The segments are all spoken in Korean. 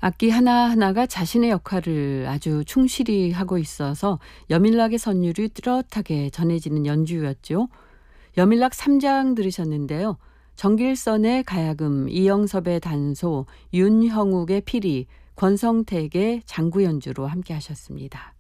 악기 하나하나가 자신의 역할을 아주 충실히 하고 있어서 여밀락의 선율이 뚜렷하게 전해지는 연주였죠. 여밀락 3장 들으셨는데요. 정길선의 가야금, 이영섭의 단소, 윤형욱의 피리, 권성택의 장구 연주로 함께 하셨습니다.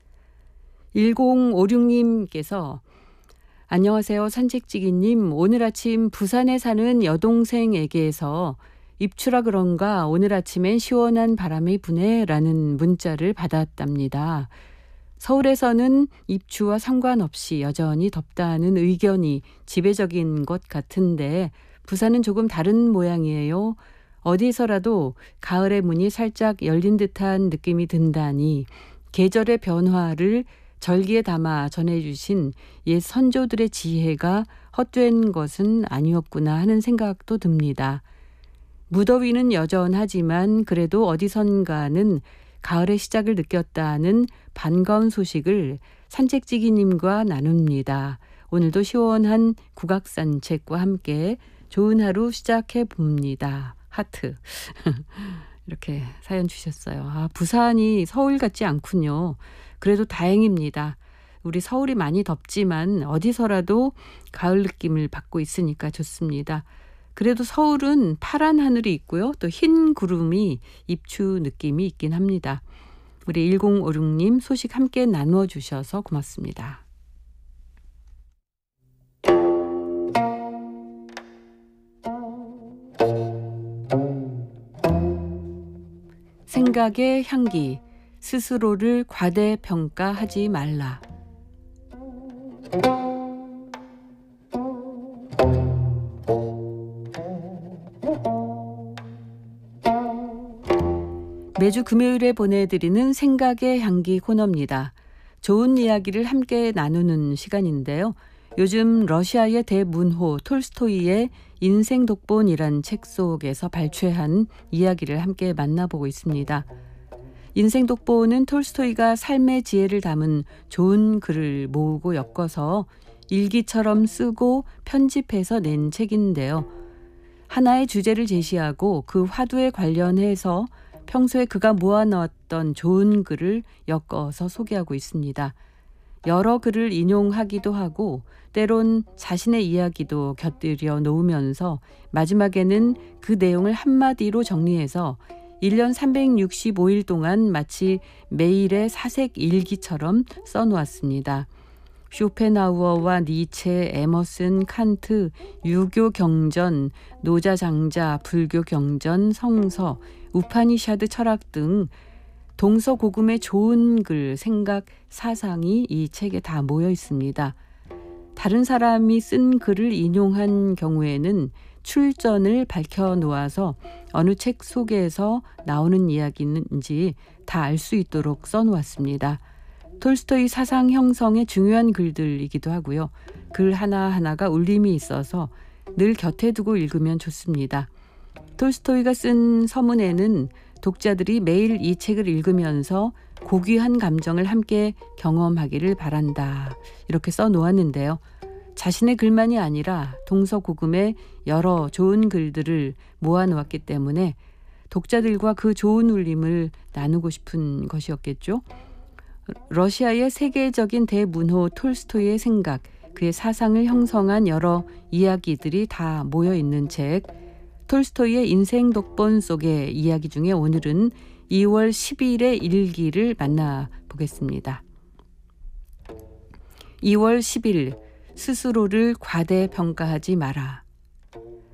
1056님께서 안녕하세요 산책지기님. 오늘 아침 부산에 사는 여동생에게서 입추라 그런가 오늘 아침엔 시원한 바람이 부네라는 문자를 받았답니다. 서울에서는 입추와 상관없이 여전히 덥다는 의견이 지배적인 것 같은데 부산은 조금 다른 모양이에요. 어디서라도 가을의 문이 살짝 열린 듯한 느낌이 든다니 계절의 변화를 절기에 담아 전해주신 옛 선조들의 지혜가 헛된 것은 아니었구나 하는 생각도 듭니다. 무더위는 여전하지만 그래도 어디선가는 가을의 시작을 느꼈다는 반가운 소식을 산책지기님과 나눕니다. 오늘도 시원한 국악산책과 함께 좋은 하루 시작해 봅니다. 하트. 이렇게 사연 주셨어요. 부산이 서울 같지 않군요. 그래도 다행입니다. 우리 서울이 많이 덥지만 어디서라도 가을 느낌을 받고 있으니까 좋습니다. 그래도 서울은 파란 하늘이 있고요. 또 흰 구름이 입추 느낌이 있긴 합니다. 우리 1056님 소식 함께 나누어 주셔서 고맙습니다. 생각의 향기, 스스로를 과대평가하지 말라. 매주 금요일에 보내드리는 생각의 향기 코너입니다. 좋은 이야기를 함께 나누는 시간인데요. 요즘 러시아의 대문호 톨스토이의 인생 독본이란 책 속에서 발췌한 이야기를 함께 만나보고 있습니다. 인생 독본은 톨스토이가 삶의 지혜를 담은 좋은 글을 모으고 엮어서 일기처럼 쓰고 편집해서 낸 책인데요. 하나의 주제를 제시하고 그 화두에 관련해서 평소에 그가 모아놓았던 좋은 글을 엮어서 소개하고 있습니다. 여러 글을 인용하기도 하고 때론 자신의 이야기도 곁들여 놓으면서 마지막에는 그 내용을 한마디로 정리해서 1년 365일 동안 마치 매일의 사색 일기처럼 써놓았습니다. 쇼펜하우어와 니체, 에머슨, 칸트, 유교 경전, 노자 장자, 불교 경전, 성서, 우파니샤드 철학 등 동서고금의 좋은 글, 생각, 사상이 이 책에 다 모여 있습니다. 다른 사람이 쓴 글을 인용한 경우에는 출전을 밝혀놓아서 어느 책 속에서 나오는 이야기인지 다 알 수 있도록 써놓았습니다. 톨스토이 사상 형성의 중요한 글들이기도 하고요. 글 하나하나가 울림이 있어서 늘 곁에 두고 읽으면 좋습니다. 톨스토이가 쓴 서문에는 독자들이 매일 이 책을 읽으면서 고귀한 감정을 함께 경험하기를 바란다. 이렇게 써놓았는데요. 자신의 글만이 아니라 동서고금의 여러 좋은 글들을 모아놓았기 때문에 독자들과 그 좋은 울림을 나누고 싶은 것이었겠죠. 러시아의 세계적인 대문호 톨스토이의 생각, 그의 사상을 형성한 여러 이야기들이 다 모여있는 책, 톨스토이의 인생 독본 속의 이야기 중에 오늘은 2월 10일의 일기를 만나보겠습니다. 2월 10일, 스스로를 과대평가하지 마라.